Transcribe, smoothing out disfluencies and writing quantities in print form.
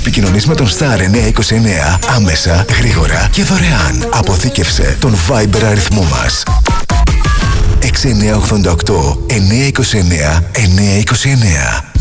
επικοινωνείς με τον Star 929 άμεσα, γρήγορα και δωρεάν. Αποθήκευσε τον Viber αριθμό μας. 6988 929 929.